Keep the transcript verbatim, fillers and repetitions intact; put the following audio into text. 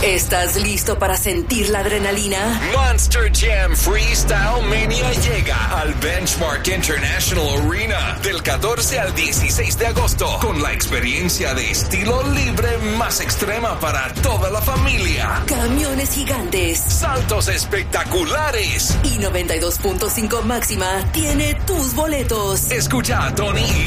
¿Estás listo para sentir la adrenalina? Monster Jam Freestyle Mania llega al Benchmark International Arena del catorce al dieciséis de agosto con la experiencia de estilo libre más extrema para toda la familia. Camiones gigantes, saltos espectaculares y noventa y dos punto cinco máxima tiene tus boletos. Escucha a Tony y